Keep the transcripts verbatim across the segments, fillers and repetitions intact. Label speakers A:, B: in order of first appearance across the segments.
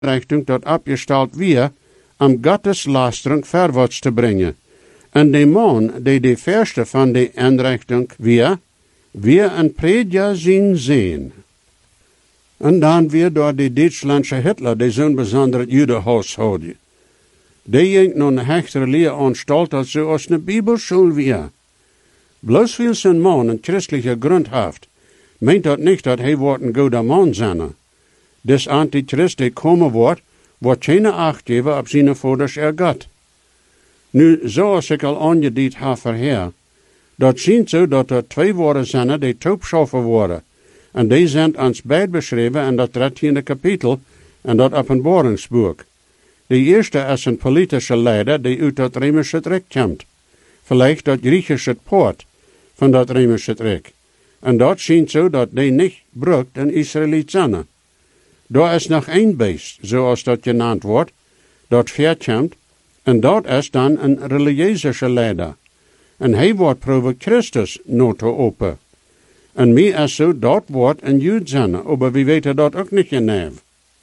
A: Richtung dat abgesteld weer, om Gotteslastering verwaarts te brengen. En de man, die de verste van de inrichting weer, weer een predja zien zijn. En dan weer door de Duitslandse Hitler, die zo'n bijzonder Judenhaus hadden. Die ging nog een hechtere leeranstalt als zoals een Bibelschool weer. Bloos viel zijn man een christelijke grond heeft, meint dat niet dat hij wordt een goede man zijn. Des antichrist die komen wordt, wordt geen acht geven op zijn vaders ergat. Nu, zoals ik al aangediend heb voorher, dat ziet zo dat er twee woorden zijn die toepschaffen worden. En die zijn ons beid beschreven in dat dertiende kapitel en dat openbaringsboek. De eerste is een politische leider die uit dat Römische Rijk komt. Vielleicht dat Griechische poort van dat Römische Rijk. En dat ziet zo dat die niet brukt een Israëliet zijn. Daar is nog één beest, zoals dat genaamd wordt, dat verkomt, en dat is dan een religieuze leider. En hij wordt probe Christus nota open. En mij is zo, dat wordt een Jood zijn, maar we weten dat ook niet genau.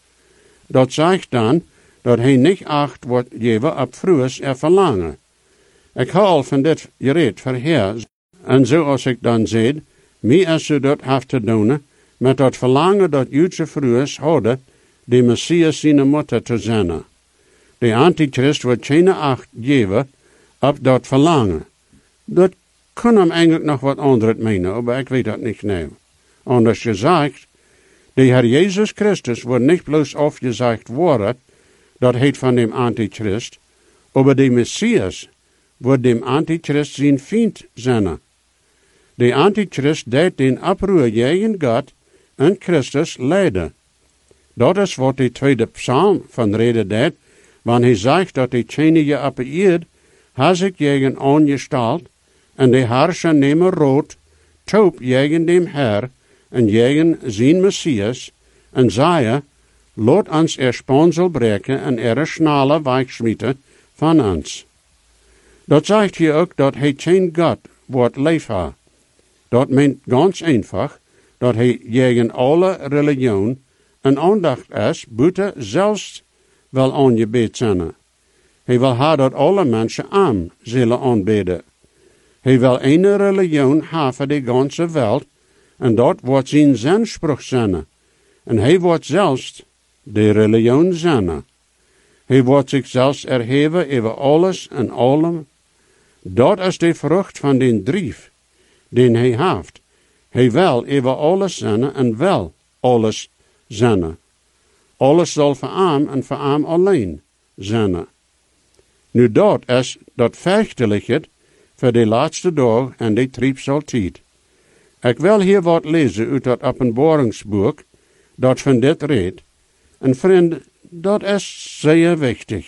A: Dat zegt dan, dat hij niet acht wordt geven op vroeges er verlangen. Ik heb al van dit gereed voorher, en zoals ik dan zei, mij is zo dat heeft te doen, met dat verlangen dat Joodse vroeges hadden, de Messias zijn moeder te zijn. De antichrist wordt geen acht geven op dat verlangen. Dat kan hem eigenlijk nog wat anders menen, maar ik weet dat niet nou. Anders gezegd, de Heer Jezus Christus wordt niet bloos afgezegd worden, dat heet van dem antichrist, maar de Messias wordt dem antichrist zijn vriend zijn. De antichrist deed den oproer tegen God en Christus leiden. Dat is wat de tweede psalm van reden deed, wanneer hij zegt dat de tjenige op de eerd has zich tegen aangesteld, en de harscher nemen rood, toop tegen dem Herr, en tegen zijn Messias, en zei, laat ons er sponsel breken en er snelle wegsmieten van ons. Dat zegt hier ook dat hij geen God wordt leef ha. Dat meent ganz einfach, dat hij tegen alle religion een aandacht is, buiten zelfs wel aangebed zijn. Hij wil ha dat alle mensen aan zullen aanbidden. Hij wil een religion ha voor de ganze wereld, en dat wordt zijn zenspruch zijn. En hij wordt zelfs de religion zijn. Hij wordt zich zelfs erheven over alles en allem. Dat is de vrucht van den drief, den hij heeft. Hij wil over alles zijn en wel alles zijn. Alles zal voor hem en voor hem alleen zijn. Nu dat is dat vechterlijke voor de laatste dag en de triebsaltijd. Ik wil hier wat lezen uit dat openbaringsboek, dat van dit redt. En vriend, dat is zeer wichtig.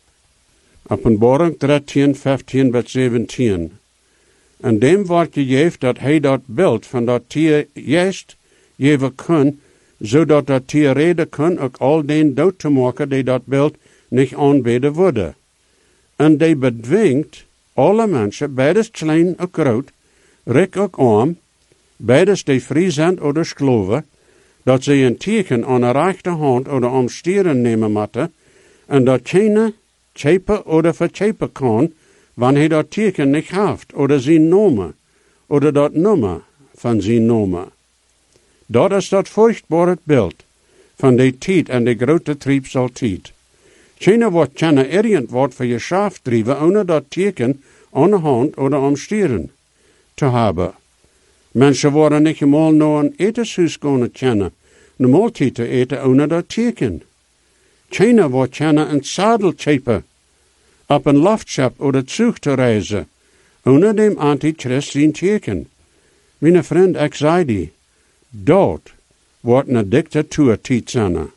A: Openbaring dertien, vijftien tot zeventien. En dem wordt gegeven dat hij dat beeld van dat tier juist geven kan, zodat dat tier reden kan ook al den dood te maken die dat beeld niet aanbeden worden. En die bedwingt alle mensen, beides klein ook groot, rijk ook arm, beides die vrij zijn oder geloven, dat ze een teken aan de rechterhand oder am stieren nemen moeten, en dat keine chepen oder verchepen kan, wanneer hij dat teken niet heeft, oder zijn nomen, oder dat nummer van zijn nomen. Dat is dat furchtbare beeld van de tijd en de grote triebsaltijd. Keine wordt keine irgend wat voor je schaaf drijven, ohne dat teken aan de hand oder am stieren te hebben. Mensen worden niet eenmaal naar een etenshuis kunnen kennen, een maaltijd te eten ohne dat teken. Keine wordt kennen een zadel chepen, op een loftschap oder Zug te reizen, ohne dem antichrist zijn teken. Mijn vriend, ik zei die, dat wordt een dictatuur tijd zijn.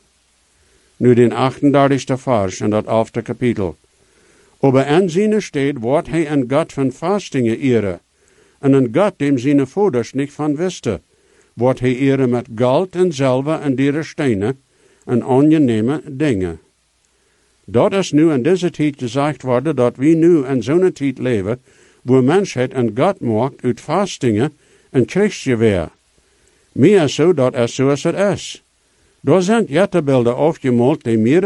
A: Nu den achtendertigste vers in dat elfde kapitel. Aber in seine steht, wordt hij een God van vastingen ere, en een God dem seine vaders niet van wisten, wordt hij ere met goud en zilver en dure stenen en aangename dingen. Dat is nu in deze tijd gezegd worden, dat we nu in zo'n tijd leven, waar mensheid een God maakt uit vastingen en krijgsgeweer. Meer zo dat is zoals het is. Daar zijn jettebeelden afgemald die meer